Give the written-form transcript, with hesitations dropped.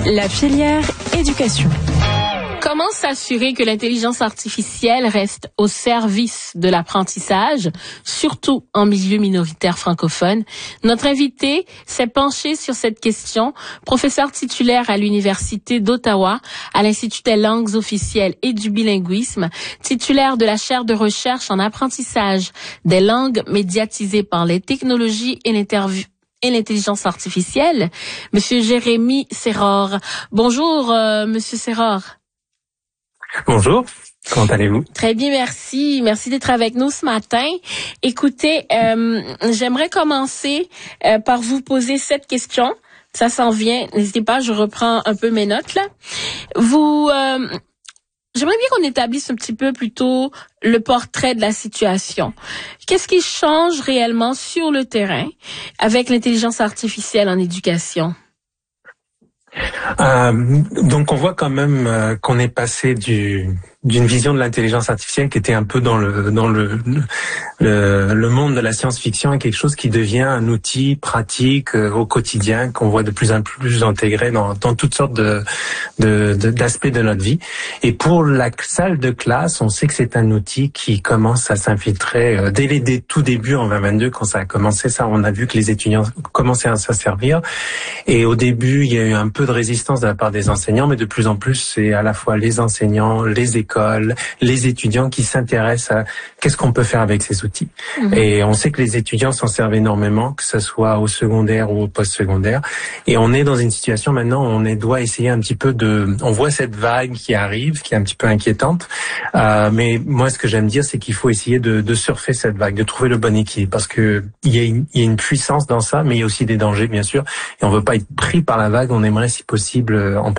La filière éducation. Comment s'assurer que l'intelligence artificielle reste au service de l'apprentissage, surtout en milieu minoritaire francophone? Notre invité s'est penché sur cette question, professeur titulaire à l'Université d'Ottawa, à l'Institut des langues officielles et du bilinguisme, titulaire de la chaire de recherche en apprentissage des langues médiatisées par les technologies et l'intelligence artificielle, Monsieur Jérémy Serror. Bonjour, Monsieur Serror. Bonjour, comment allez-vous? Très bien, merci. Merci d'être avec nous ce matin. Écoutez, j'aimerais commencer par vous poser cette question. Ça s'en vient. N'hésitez pas, je reprends un peu mes notes là. J'aimerais bien qu'on établisse un petit peu plutôt le portrait de la situation. Qu'est-ce qui change réellement sur le terrain avec l'intelligence artificielle en éducation? Donc on voit quand même qu'on est passé d'une vision de l'intelligence artificielle qui était un peu dans le monde de la science-fiction à quelque chose qui devient un outil pratique au quotidien qu'on voit de plus en plus intégré dans toutes sortes d'aspects de notre vie. Et pour la salle de classe, on sait que c'est un outil qui commence à s'infiltrer dès les tout débuts en 2022 quand ça a commencé. Ça, on a vu que les étudiants commençaient à s'en servir. Et au début, il y a eu un peu de résistance de la part des enseignants, mais de plus en plus, c'est à la fois les enseignants, les écoles, les étudiants qui s'intéressent à qu'est-ce qu'on peut faire avec ces outils. Et on sait que les étudiants s'en servent énormément, que ce soit au secondaire ou au post-secondaire. Et on est dans une situation maintenant où on doit essayer un petit peu on voit cette vague qui arrive, qui est un petit peu inquiétante. Mais moi, ce que j'aime dire, c'est qu'il faut essayer de surfer cette vague, de trouver le bon équilibre, parce que il y a une puissance dans ça, mais il y a aussi des dangers, bien sûr. Et on veut pas être pris par la vague. On aimerait, si possible, en